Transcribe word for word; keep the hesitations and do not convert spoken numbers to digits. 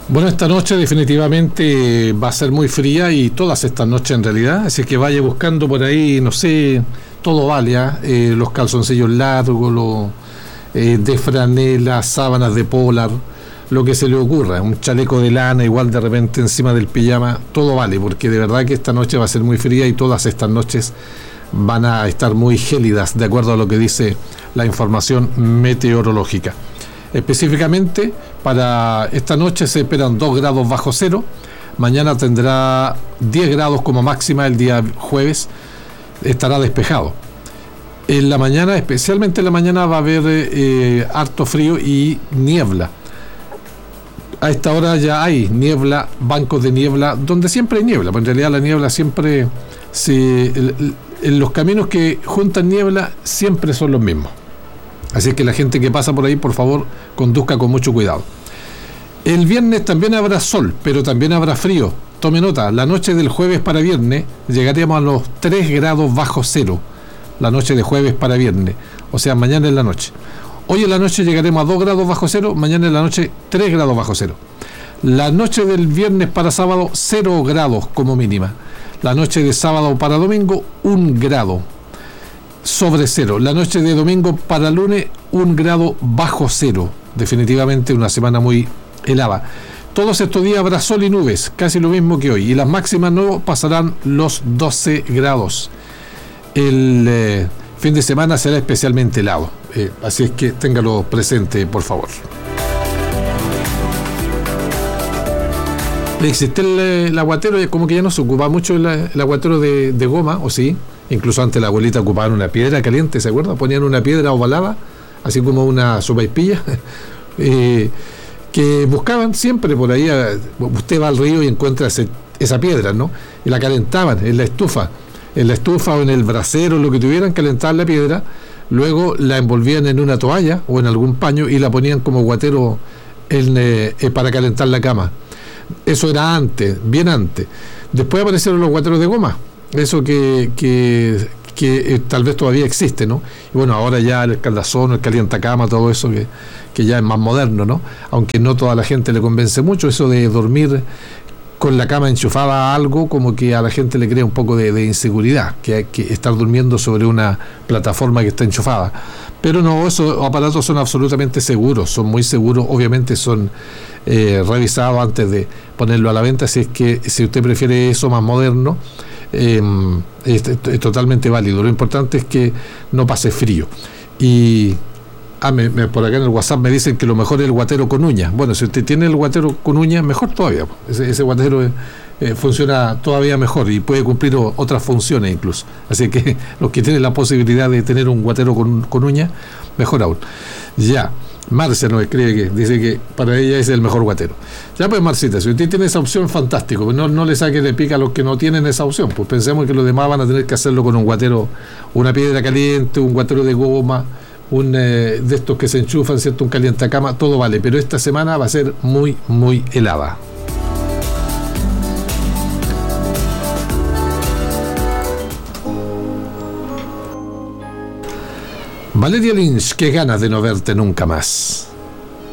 Bueno, esta noche definitivamente va a ser muy fría y todas estas noches en realidad, así que vaya buscando por ahí, no sé, todo vale, ¿ah? eh, los calzoncillos largos, los eh, de franela, sábanas de polar, lo que se le ocurra, un chaleco de lana igual de repente encima del pijama, todo vale, porque de verdad que esta noche va a ser muy fría y todas estas noches van a estar muy gélidas, de acuerdo a lo que dice la información meteorológica. Específicamente, para esta noche se esperan dos grados bajo cero, mañana tendrá diez grados como máxima, el día jueves estará despejado. En la mañana, especialmente en la mañana, va a haber eh, harto frío y niebla. A esta hora ya hay niebla, bancos de niebla, donde siempre hay niebla, pero en realidad la niebla siempre, se, el, el, los caminos que juntan niebla siempre son los mismos. Así que la gente que pasa por ahí, por favor, conduzca con mucho cuidado. El viernes también habrá sol, pero también habrá frío. Tome nota, la noche del jueves para viernes llegaremos a los tres grados bajo cero. La noche de jueves para viernes, o sea, mañana en la noche. Hoy en la noche llegaremos a dos grados bajo cero, mañana en la noche tres grados bajo cero. La noche del viernes para sábado, cero grados como mínima. La noche de sábado para domingo, un grado sobre cero. La noche de domingo para lunes, un grado bajo cero. Definitivamente una semana muy helada. Todos estos días habrá sol y nubes, casi lo mismo que hoy, y las máximas no pasarán los doce grados. El eh, fin de semana será especialmente helado, eh, así es que téngalo presente, por favor. Existe el, el aguatero, como que ya no se ocupa mucho el, el aguatero de, de goma, ¿o sí? Incluso antes la abuelita ocupaban una piedra caliente, ¿se acuerdan? Ponían una piedra ovalada, así como una sopaipilla, eh, que buscaban siempre por ahí. A, usted va al río y encuentra ese, esa piedra, ¿no? Y la calentaban en la estufa, en la estufa o en el brasero, lo que tuvieran, calentaban la piedra, luego la envolvían en una toalla o en algún paño y la ponían como guatero en, eh, para calentar la cama. Eso era antes, bien antes. Después aparecieron los guateros de goma. Eso que, que, que eh, tal vez todavía existe, ¿no? Y bueno, ahora ya el escaldazón, el calientacama, todo eso que, que ya es más moderno, ¿no? Aunque no toda la gente le convence mucho eso de dormir con la cama enchufada a algo, como que a la gente le crea un poco de, de inseguridad, que hay que estar durmiendo sobre una plataforma que está enchufada. Pero no, esos aparatos son absolutamente seguros, son muy seguros, obviamente son eh, revisados antes de ponerlo a la venta, así es que si usted prefiere eso más moderno, Eh, es, es totalmente válido. Lo importante es que no pase frío. Y ah, me, me, por acá en el WhatsApp me dicen que lo mejor es el guatero con uñas. Bueno, si usted tiene el guatero con uñas, mejor todavía. Ese, ese guatero eh, eh, funciona todavía mejor y puede cumplir o, otras funciones incluso. Así que los que tienen la posibilidad de tener un guatero con, con uñas, mejor aún. Ya. Marcia nos escribe que dice que para ella es el mejor guatero. Ya pues, Marcita, si usted tiene esa opción, fantástico, no, no le saque de pica a los que no tienen esa opción, pues pensemos que los demás van a tener que hacerlo con un guatero, una piedra caliente, un guatero de goma, un eh, de estos que se enchufan, ¿cierto? Un calientacama, todo vale, pero esta semana va a ser muy, muy helada. Valeria Lynch, qué ganas de no verte nunca más.